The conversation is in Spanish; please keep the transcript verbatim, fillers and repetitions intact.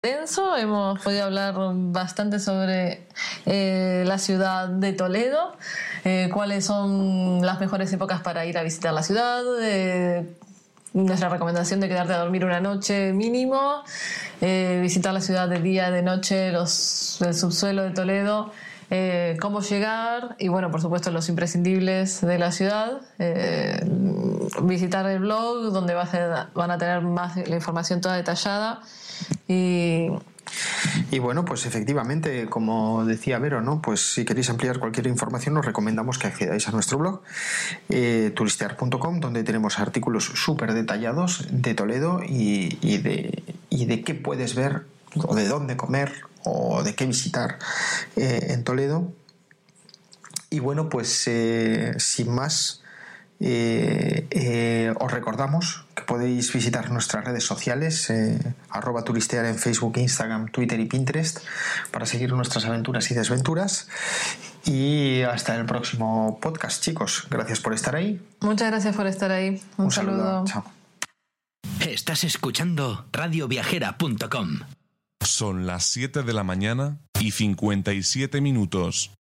denso. Hemos podido hablar bastante sobre eh, la ciudad de Toledo, eh, cuáles son las mejores épocas para ir a visitar la ciudad, eh, nuestra recomendación de quedarte a dormir una noche mínimo, eh, visitar la ciudad de día, de noche, los, el subsuelo de Toledo, eh, cómo llegar y bueno, por supuesto los imprescindibles de la ciudad, eh, visitar el blog donde va a ser, van a tener más la información toda detallada y... Y bueno, pues efectivamente, como decía Vero, ¿no? Pues si queréis ampliar cualquier información, os recomendamos que accedáis a nuestro blog, eh, turistear punto com, donde tenemos artículos súper detallados de Toledo y, y, de, y de qué puedes ver, o de dónde comer, o de qué visitar eh, en Toledo. Y bueno, pues eh, sin más, eh, eh, os recordamos que podéis visitar nuestras redes sociales, eh, arroba turistear en Facebook, Instagram, Twitter y Pinterest, para seguir nuestras aventuras y desventuras. Y hasta el próximo podcast, chicos. Gracias por estar ahí. Muchas gracias por estar ahí. Un, Un saludo. saludo. Chao. Estás escuchando radio viajera punto com. Son las siete de la mañana y cincuenta y siete minutos.